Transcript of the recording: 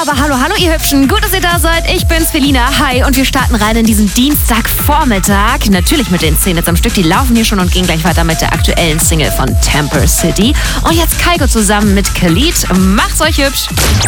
Aber hallo, ihr Hübschen. Gut, dass ihr da seid. Ich bin's, Felina. Hi. Und wir starten rein in diesen Dienstagvormittag. Natürlich mit den 10 jetzt am Stück. Die laufen hier schon und gehen gleich weiter mit der aktuellen Single von Temper City. Und jetzt Kygo zusammen mit Khalid. Macht's euch hübsch.